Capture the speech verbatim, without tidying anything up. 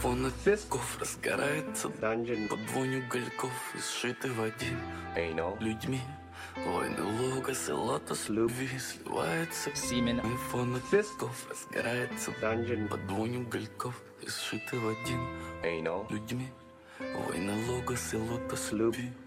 Фон от песков разгорается Dungeon. Под вонь угольков и сшиты в один hey, no. Людьми войны, логос и лотос любви сливается Симен. Фон от песков разгорается Dungeon. Под вонь угольков и сшиты в один hey, no. Людьми войны, логос и лотос любви